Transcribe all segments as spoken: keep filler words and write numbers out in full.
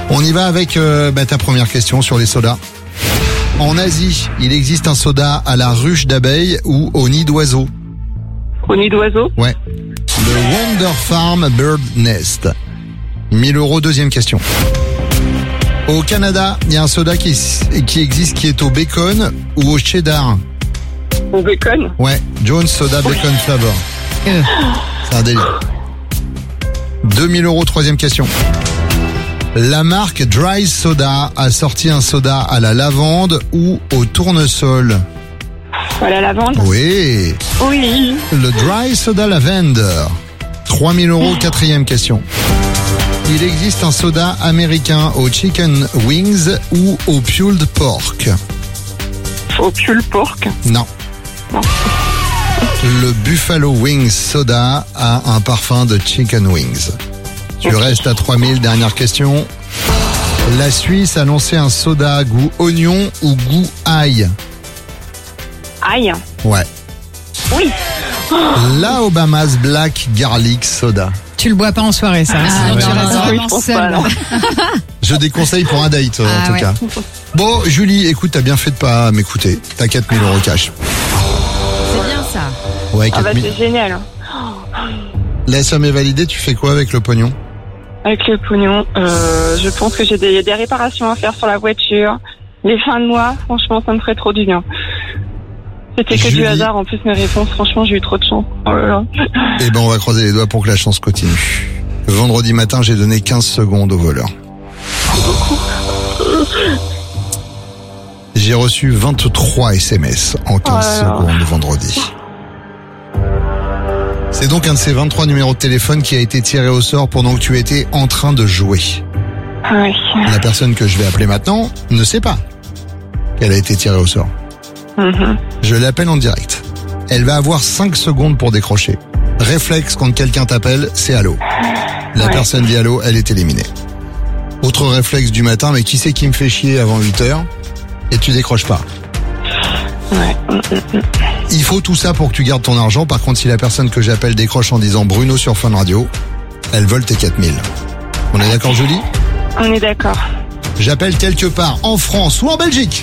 On y va avec euh, bah, ta première question sur les sodas. En Asie, il existe un soda à la ruche d'abeilles ou au nid d'oiseau. Au nid d'oiseau. Ouais. Le Wonder Farm Bird Nest. mille euros, deuxième question. Au Canada, il y a un soda qui, qui existe qui est au bacon ou au cheddar. Au bacon. Ouais, Jones Soda Bacon Flavor. Euh. C'est un délire. deux mille euros, troisième question. La marque Dry Soda a sorti un soda à la lavande ou au tournesol. À la lavande. Oui. Oui. Le Dry Soda Lavender. trois mille euros, quatrième question. Il existe un soda américain au chicken wings ou au pulled pork. Au pulled pork. Non. Non. Le Buffalo Wings Soda a un parfum de chicken wings. Tu Ok. restes à trois mille, dernière question. La Suisse a lancé un soda goût oignon ou goût ail. Aïe. Ouais. Oui. La Obama's Black Garlic Soda. Tu le bois pas en soirée, ça. Ah, sinon ouais. tu restes Ah, oui, vraiment je pense seul. pas, non. Je déconseille pour un date, euh, en Ah tout ouais. cas. Bon, Julie, écoute, t'as bien fait de pas m'écouter. T'as quatre mille euros cash. C'est bien ça. Ouais, Ah bah quatre mille. c'est génial. La somme est validée, tu fais quoi avec le pognon? Avec le pognon, euh, je pense que j'ai des, des réparations à faire sur la voiture. Les fins de mois, franchement, ça me ferait trop du bien. C'était que Julie. du hasard. En plus, mes réponses, franchement, j'ai eu trop de chance. Oh là là. Eh ben, on va croiser les doigts pour que la chance continue. Vendredi matin, j'ai donné quinze secondes au voleur. J'ai reçu vingt-trois S M S en quinze Oh là là. secondes vendredi. C'est donc un de ces vingt-trois numéros de téléphone qui a été tiré au sort pendant que tu étais en train de jouer. Ouais. La personne que je vais appeler maintenant ne sait pas qu'elle a été tirée au sort. Mhm. Je l'appelle en direct. Elle va avoir cinq secondes pour décrocher. Réflexe quand quelqu'un t'appelle, c'est allô. La Ouais. personne dit allô, elle est éliminée. Autre réflexe du matin, mais qui c'est qui me fait chier avant huit heures? Et tu décroches pas. Ouais. Mm, mm, mm. Il faut tout ça pour que tu gardes ton argent. Par contre, si la personne que j'appelle décroche en disant Bruno sur Fun Radio, elle vole tes quatre mille. On est d'accord, Julie? On est d'accord. J'appelle quelque part en France ou en Belgique.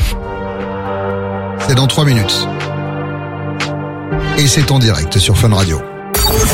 C'est dans trois minutes. Et c'est en direct sur Fun Radio.